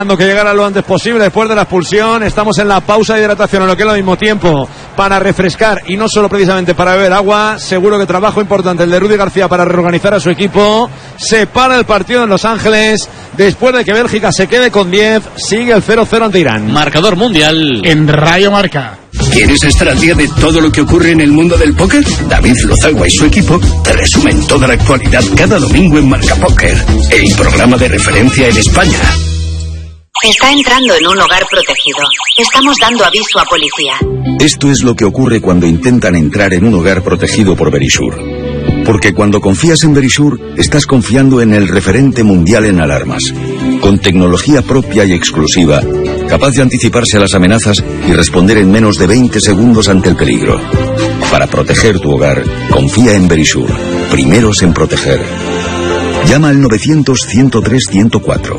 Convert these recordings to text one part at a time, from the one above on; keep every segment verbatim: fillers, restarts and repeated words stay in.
Que llegara lo antes posible después de la expulsión. Estamos en la pausa de hidratación, en lo que es al mismo tiempo para refrescar y no solo precisamente para beber agua. Seguro que trabajo importante el de Rudy García para reorganizar a su equipo. Se para el partido en Los Ángeles después de que Bélgica se quede con diez. Sigue el cero cero ante Irán. Marcador mundial en Radio Marca. ¿Quieres estar al día de todo lo que ocurre en el mundo del póker? David Lozagua y su equipo te resumen toda la actualidad cada domingo en Marca Póker, el programa de referencia en España. Está entrando en un hogar protegido. Estamos dando aviso a policía. Esto es lo que ocurre cuando intentan entrar en un hogar protegido por Verisure. Porque cuando confías en Verisure, estás confiando en el referente mundial en alarmas. Con tecnología propia y exclusiva, capaz de anticiparse a las amenazas y responder en menos de veinte segundos ante el peligro. Para proteger tu hogar, confía en Verisure. Primeros en proteger. Llama al novecientos, ciento tres, ciento cuatro.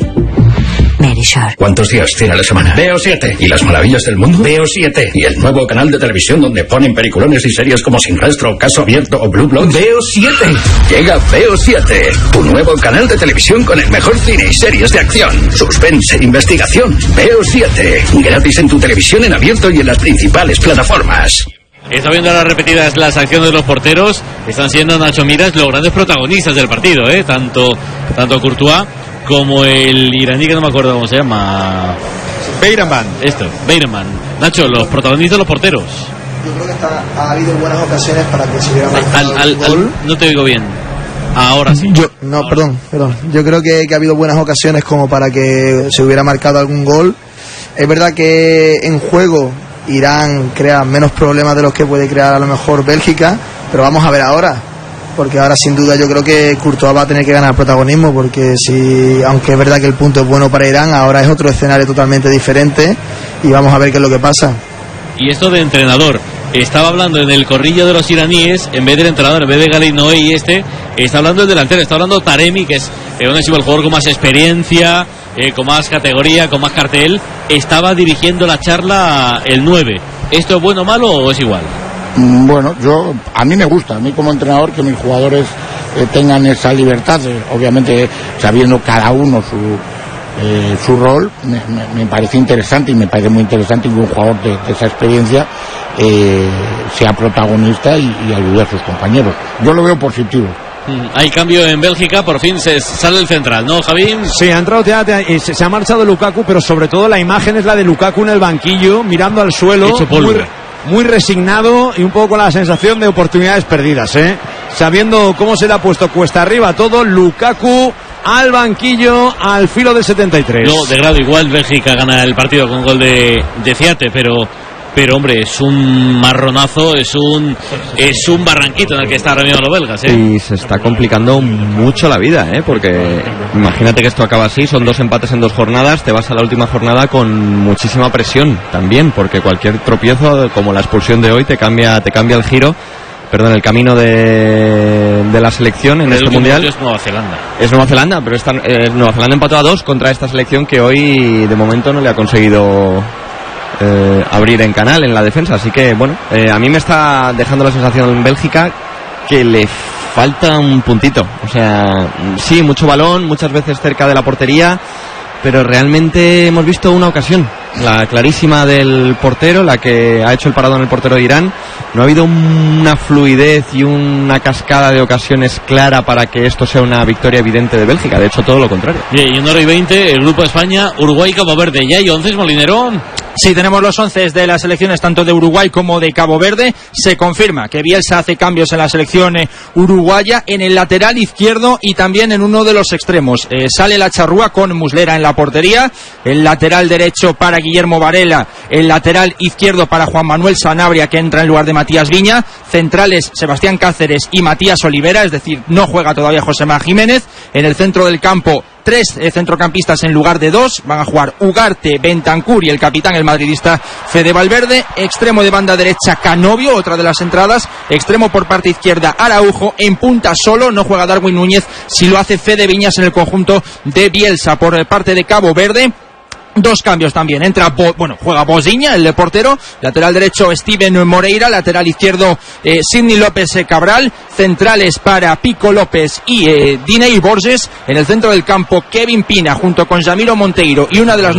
Verisure. ¿Cuántos días tiene la semana? Veo siete. ¿Y las maravillas del mundo? Veo siete. ¿Y el nuevo canal de televisión donde ponen peliculones y series como Sin Rastro, Caso Abierto o Blue Bloods? Veo siete. Llega Veo siete, tu nuevo canal de televisión con el mejor cine y series de acción, suspense e investigación. Veo siete, gratis en tu televisión en abierto y en las principales plataformas. Está viendo las repetidas las acciones de los porteros. Están siendo Nacho Miras los grandes protagonistas del partido, ¿eh? Tanto, tanto Courtois como el iraní, que no me acuerdo cómo se llama. Beiranvand. Esto, Beiranvand. Nacho, los protagonistas, los porteros. Yo creo que está, ha habido buenas ocasiones para que se hubiera marcado al, al, el gol. Al, no te oigo bien. Ahora sí. Yo, no, Ahora. perdón, perdón. Yo creo que, que ha habido buenas ocasiones como para que se hubiera marcado algún gol. Es verdad que en juego Irán crea menos problemas de los que puede crear a lo mejor Bélgica, pero vamos a ver ahora. Porque ahora sin duda yo creo que Courtois va a tener que ganar protagonismo, porque si, aunque es verdad que el punto es bueno para Irán, ahora es otro escenario totalmente diferente y vamos a ver qué es lo que pasa. Y esto de entrenador, estaba hablando en el corrillo de los iraníes, en vez del entrenador, en vez de Galinoe y este, está hablando el delantero, está hablando Taremi, que es eh, un el jugador con más experiencia, eh, con más categoría, con más cartel. Estaba dirigiendo la charla el nueve. ¿Esto es bueno o malo o es igual? Bueno, yo a mí me gusta, a mí como entrenador, que mis jugadores eh, tengan esa libertad, eh, obviamente sabiendo cada uno su eh, su rol. Me, me, me parece interesante y me parece muy interesante que un jugador de, de esa experiencia eh, sea protagonista y, y ayude a sus compañeros. Yo lo veo positivo. Hay cambio en Bélgica, por fin se sale el central, ¿no, Javi? Sí, ha entrado Teate y se, se ha marchado Lukaku, pero sobre todo la imagen es la de Lukaku en el banquillo, mirando al suelo, hecho polvo. Muy, muy resignado y un poco con la sensación de oportunidades perdidas, ¿eh? Sabiendo cómo se le ha puesto cuesta arriba todo, Lukaku al banquillo al filo del setenta y tres. No, de grado igual Bélgica gana el partido con gol de, de Ciate, pero... Pero hombre, es un marronazo, es un es un barranquito en el que están ahora mismo los belgas, ¿eh? Y se está complicando mucho la vida, ¿eh? Porque imagínate que esto acaba así, son dos empates en dos jornadas, te vas a la última jornada con muchísima presión también, porque cualquier tropiezo, como la expulsión de hoy, te cambia te cambia el giro, perdón, el camino de, de la selección en el este mundial. Es Nueva Zelanda. Es Nueva Zelanda, pero esta, eh, Nueva Zelanda empató a dos contra esta selección que hoy de momento no le ha conseguido Eh, abrir en canal en la defensa, así que bueno, eh, a mí me está dejando la sensación en Bélgica que le falta un puntito, o sea, sí, mucho balón, muchas veces cerca de la portería, pero realmente hemos visto una ocasión, la clarísima del portero, la que ha hecho el parado en el portero de Irán. No ha habido una fluidez y una cascada de ocasiones clara para que esto sea una victoria evidente de Bélgica, de hecho todo lo contrario. Bien, y una hora y veinte, el grupo de España, Uruguay y Cabo Verde. ¿Ya hay once, Molinero? Sí, tenemos los once de las selecciones tanto de Uruguay como de Cabo Verde. Se confirma que Bielsa hace cambios en la selección eh, uruguaya, en el lateral izquierdo y también en uno de los extremos. Eh, sale la charrúa con Muslera en la portería, el lateral derecho para Guillermo Varela, el lateral izquierdo para Juan Manuel Sanabria, que entra en lugar de Matías Viña, centrales Sebastián Cáceres y Matías Olivera, es decir, no juega todavía Joséma Jiménez. En el centro del campo, tres eh, centrocampistas en lugar de dos, van a jugar Ugarte, Bentancur y el capitán, el madridista Fede Valverde. Extremo de banda derecha Canovio, otra de las entradas. Extremo por parte izquierda Araujo, en punta solo, no juega Darwin Núñez, si lo hace Fede Viñas en el conjunto de Bielsa. Por parte de Cabo Verde, dos cambios también, entra, Bo, bueno, juega Boziña, el portero, lateral derecho Steven Moreira, lateral izquierdo eh, Sidney López Cabral, centrales para Pico López y eh, Diney Borges, en el centro del campo Kevin Pina junto con Jamiro Monteiro y una de las